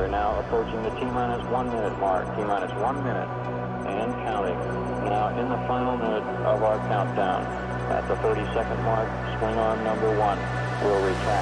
now approaching the T-minus 1 minute mark. T-minus 1 minute and counting. Now in the final minute of our countdown. At the 30-second mark, swing arm number 1 will retract.